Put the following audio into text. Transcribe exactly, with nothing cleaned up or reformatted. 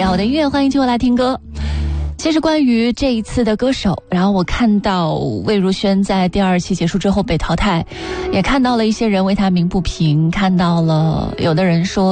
我的音乐，欢迎继续来听歌。其实关于这一次的歌手，然后我看到魏如萱在第二期结束之后被淘汰，也看到了一些人为她鸣不平，看到了有的人说